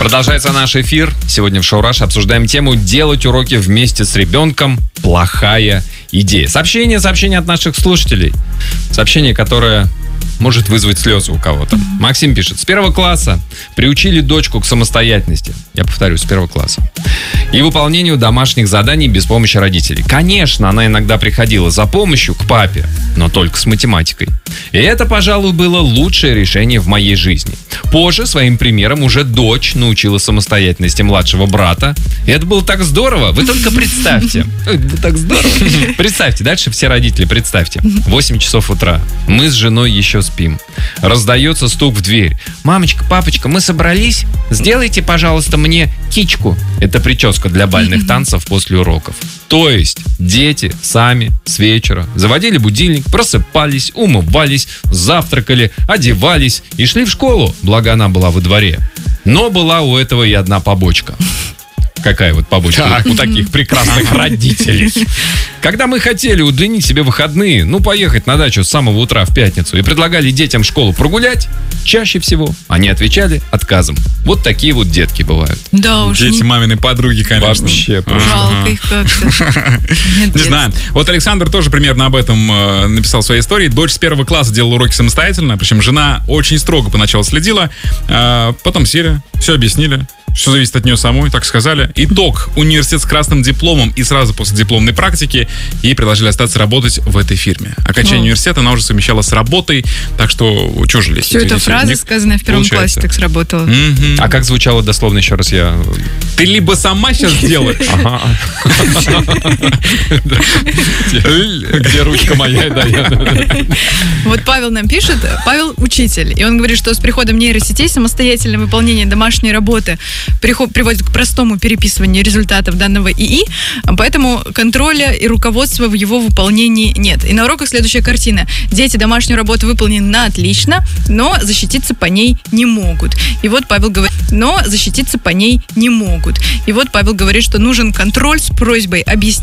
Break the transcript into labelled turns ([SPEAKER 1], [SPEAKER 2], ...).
[SPEAKER 1] Продолжается наш эфир. Сегодня в Шоу Раша обсуждаем тему «Делать уроки вместе с ребенком – плохая идея». Сообщение от наших слушателей. Сообщение, которое может вызвать слезы у кого-то. Максим пишет: с 1 класса приучили дочку к самостоятельности. Я повторю, с 1 класса. И выполнению домашних заданий без помощи родителей. Конечно, она иногда приходила за помощью к папе, но только с математикой. И это, пожалуй, было лучшее решение в моей жизни. Позже своим примером уже дочь научила самостоятельности младшего брата. И это было так здорово. Вы только представьте. Это так здорово. Представьте, дальше все родители, представьте. 8 часов утра. Мы с женой еще спим. Раздается стук в дверь. Мамочка, папочка, мы собрались. Сделайте, пожалуйста, мне кичку. Это прическа для бальных танцев после уроков. То есть дети сами с вечера заводили будильник, просыпались, умывались, завтракали, одевались и шли в школу, благо она была во дворе. Но была у этого и одна побочка. Какая вот побочка у таких прекрасных родителей? Когда мы хотели удлинить себе выходные, поехать на дачу с самого утра в пятницу и предлагали детям школу прогулять, чаще всего они отвечали отказом. Вот такие вот детки бывают.
[SPEAKER 2] Да уж.
[SPEAKER 3] Дети маминой подруги, конечно.
[SPEAKER 1] Вообще.
[SPEAKER 2] Жалко их как-то.
[SPEAKER 3] Не знаю. Вот Александр тоже примерно об этом написал в своей истории. Дочь с 1 класса делала уроки самостоятельно, причем жена очень строго поначалу следила, потом сели, все объяснили. Все зависит от нее самой, так сказали. Итог. Университет с красным дипломом, и сразу после дипломной практики ей предложили остаться работать в этой фирме. Окончание университета она уже совмещала с работой, так что что жалеть.
[SPEAKER 2] Все это фраза, сказанная в 1 классе, так сработала.
[SPEAKER 1] А как звучало дословно, еще раз я...
[SPEAKER 3] Ты либо сама сейчас делаешь.
[SPEAKER 1] Где ручка моя?
[SPEAKER 2] Вот Павел нам пишет, Павел учитель, и он говорит, что с приходом нейросетей самостоятельное выполнение домашней работы приводит к простому переписыванию результатов данного ИИ, поэтому контроля и руководства в его выполнении нет. И на уроках следующая картина. Дети домашнюю работу выполнены на отлично, но защититься по ней не могут. И вот Павел говорит, что нужен контроль с просьбой объяснить